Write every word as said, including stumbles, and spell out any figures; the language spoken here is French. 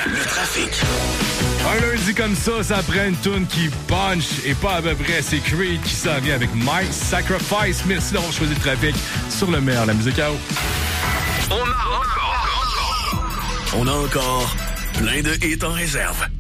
Le trafic. Un lundi comme ça, ça prend une toune qui punch et pas à peu près. C'est Creed qui s'en vient avec My Sacrifice. Merci d'avoir choisi le trafic sur le meilleur, la musique à eau. On a encore, on a encore plein de hits en réserve.